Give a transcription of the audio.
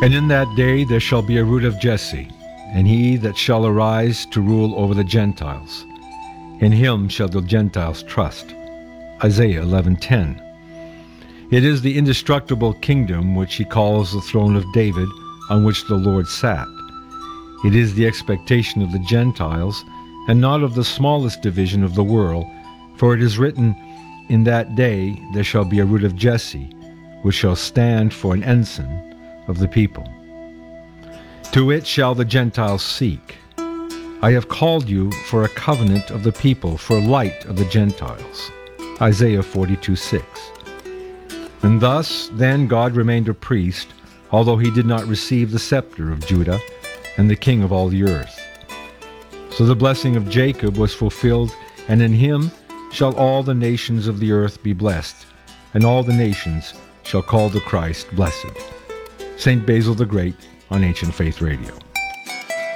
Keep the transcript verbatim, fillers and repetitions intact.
And in that day there shall be a root of Jesse, and he that shall arise to rule over the Gentiles. In him shall the Gentiles trust. Isaiah eleven ten. It is the indestructible kingdom which he calls the throne of David, on which the Lord sat. It is the expectation of the Gentiles, and not of the smallest division of the world, for it is written, In that day there shall be a root of Jesse, which shall stand for an ensign of the people. To it shall the Gentiles seek. I have called you for a covenant of the people, for light of the Gentiles. Isaiah forty-two six. And thus then God remained a priest, although he did not receive the scepter of Judah and the king of all the earth. So the blessing of Jacob was fulfilled, and in him shall all the nations of the earth be blessed, and all the nations shall call the Christ blessed. Saint Basil the Great on Ancient Faith Radio.